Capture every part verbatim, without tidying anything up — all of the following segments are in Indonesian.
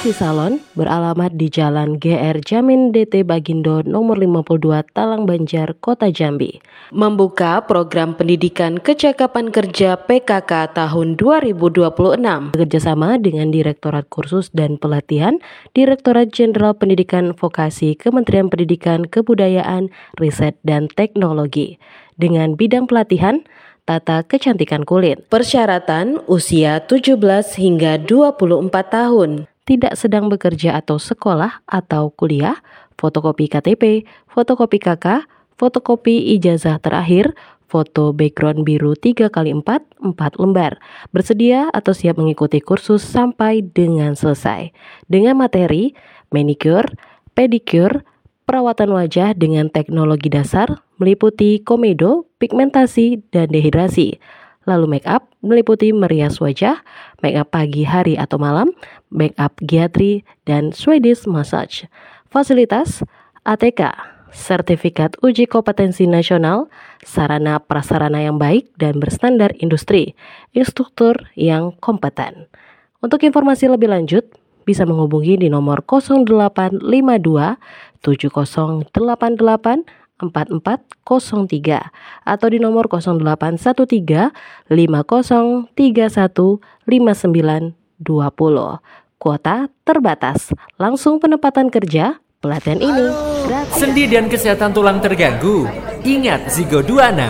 Beauty Salon beralamat di Jalan G R Jamin D T Bagindo nomor lima puluh dua Talang Banjar, Kota Jambi. Membuka program pendidikan kecakapan kerja P K K tahun dua ribu dua puluh enam bekerjasama dengan Direktorat Kursus dan Pelatihan Direktorat Jenderal Pendidikan Vokasi Kementerian Pendidikan, Kebudayaan, Riset dan Teknologi dengan bidang pelatihan tata kecantikan kulit. Persyaratan usia tujuh belas hingga dua puluh empat tahun. Tidak sedang bekerja atau sekolah atau kuliah, fotokopi K T P, fotokopi K K, fotokopi ijazah terakhir, foto background biru tiga kali empat, empat lembar. Bersedia atau siap mengikuti kursus sampai dengan selesai. Dengan materi manicure, pedicure, perawatan wajah dengan teknologi dasar meliputi komedo, pigmentasi, dan dehidrasi. Lalu make up meliputi merias wajah, make up pagi, hari, atau malam, make up giatri, dan Swedish massage. Fasilitas A T K, sertifikat uji kompetensi nasional, sarana prasarana yang baik dan berstandar industri, instruktur yang kompeten. Untuk informasi lebih lanjut, bisa menghubungi di nomor nol delapan lima dua tujuh nol delapan delapan empat empat nol tiga atau di nomor nol delapan satu tiga lima nol tiga satu lima sembilan dua nol. Kuota terbatas. Langsung penempatan kerja. Pelatihan ini gratis. Sendi dan kesehatan tulang terganggu? Ingat Zigo dua puluh enam.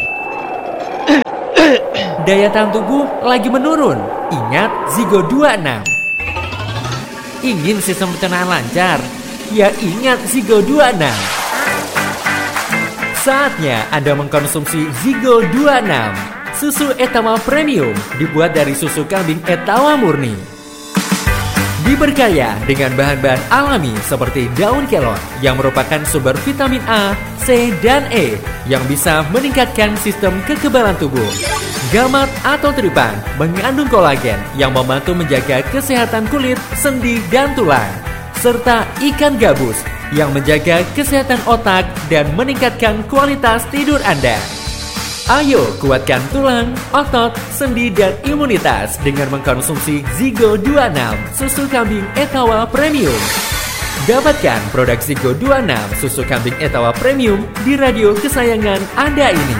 Daya tahan tubuh lagi menurun? Ingat Zigo dua puluh enam. Ingin sistem pencernaan lancar? Ya ingat Zigo dua puluh enam. Saatnya Anda mengkonsumsi Zigo dua puluh enam. Susu Etawa Premium dibuat dari susu kambing Etawa murni. Diberkaya dengan bahan-bahan alami seperti daun kelor yang merupakan sumber vitamin A, C, dan E yang bisa meningkatkan sistem kekebalan tubuh. Gamat atau tripang mengandung kolagen yang membantu menjaga kesehatan kulit, sendi, dan tulang. Serta ikan gabus yang menjaga kesehatan otak dan meningkatkan kualitas tidur Anda. Ayo kuatkan tulang, otot, sendi, dan imunitas dengan mengkonsumsi Zigo dua puluh enam susu kambing Etawa Premium. Dapatkan produk Zigo dua puluh enam susu kambing Etawa Premium di radio kesayangan Anda ini.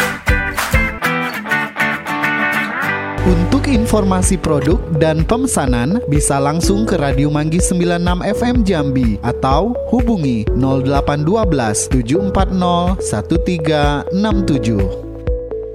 Untuk informasi produk dan pemesanan bisa langsung ke Radio Manggis sembilan puluh enam F M Jambi atau hubungi nol delapan satu dua tujuh empat nol satu tiga enam tujuh.